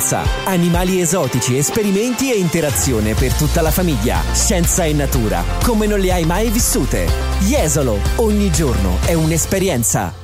esperienza. Animali esotici, esperimenti e interazione per tutta la famiglia. Scienza e natura, come non le hai mai vissute. Jesolo, ogni giorno è un'esperienza.